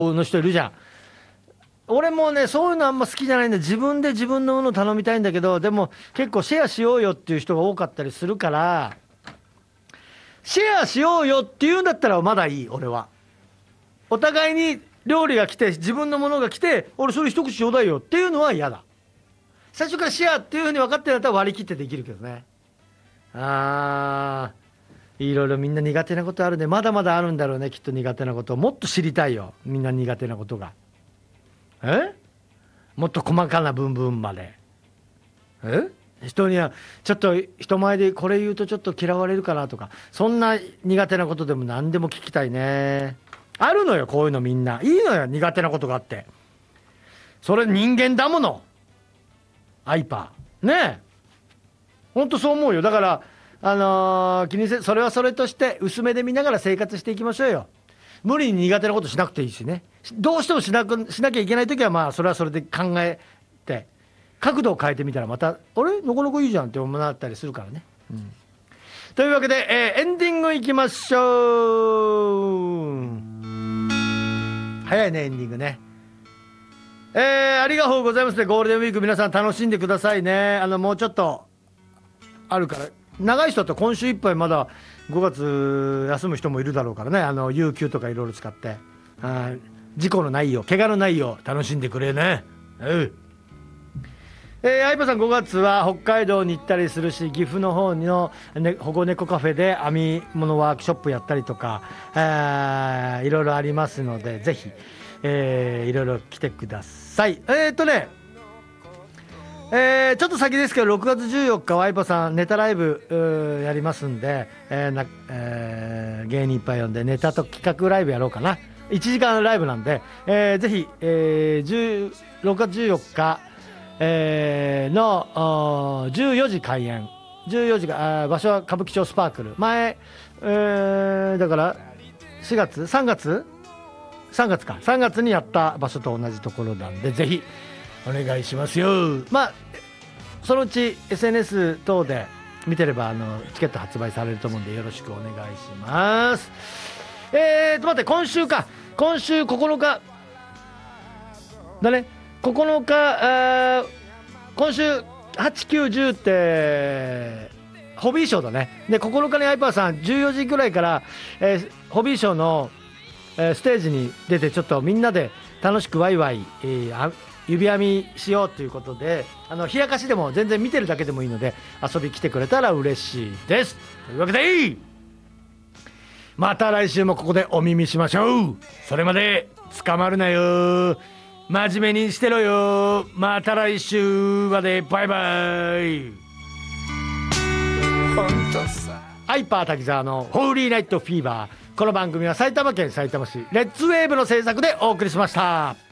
の人いるじゃん。俺もねそういうのあんま好きじゃないんだ。自分で自分のものを頼みたいんだけど、でも結構シェアしようよっていう人が多かったりするから、シェアしようよっていうんだったらまだいい。俺はお互いに料理が来て自分のものが来て俺それ一口ちょうだいよっていうのは嫌だ。最初からシェアっていうふうに分かってるんだったら割り切ってできるけどね。いろいろみんな苦手なことあるね。まだまだあるんだろうね、きっと。苦手なこともっと知りたいよ、みんな苦手なことが。もっと細かな部分まで。人にはちょっと人前でこれ言うとちょっと嫌われるかなとか、そんな苦手なことでも何でも聞きたいね。あるのよこういうの。みんないいのよ苦手なことがあって。それ人間だもの、アイパーねえ。ほんとそう思うよ。だから気にせそれはそれとして薄めで見ながら生活していきましょうよ。無理に苦手なことしなくていいしね。どうしてもしなきゃいけない時はまあそれはそれで考えて角度を変えてみたらまたあれなかなかいいじゃんって思ったりするからね。というわけで、エンディングいきましょう。早いねエンディングね。ありがとうございますね。ゴールデンウィーク皆さん楽しんでくださいね。もうちょっとあるから、長い人と今週いっぱいまだ5月休む人もいるだろうからね。有給とかいろいろ使って事故のないよう怪我のないよう楽しんでくれね。相葉さん5月は北海道に行ったりするし、岐阜の方の、保護猫カフェで編み物ワークショップやったりとかいろいろありますので、ぜひ、いろいろ来てください。ちょっと先ですけど6月14日は相葉さんネタライブやりますんで、芸人いっぱい呼んでネタと企画ライブやろうかな。1時間ライブなんで、ぜひ、6月14日の14時開演。14時が場所は歌舞伎町スパークル前、だから4月3月にやった場所と同じところなんで、ぜひお願いしますよ。まあそのうち SNS 等で見てればチケット発売されると思うんでよろしくお願いします。待って、今週9日だね。9日今週8、9、10ってホビーショーだね。で9日にアイパーさん14時ぐらいから、ホビーショーの、ステージに出てちょっとみんなで楽しくワイワイ、指編みしようということで、冷やかしでも全然見てるだけでもいいので遊び来てくれたら嬉しいです。というわけでまた来週もここでお耳しましょう。それまで捕まるなよ、真面目にしてろよ。また来週まで、バイバイ。ほんとさ、アイパー滝沢のホーリーナイトフィーバー。この番組は埼玉県さいたま市レッツウェーブの制作でお送りしました。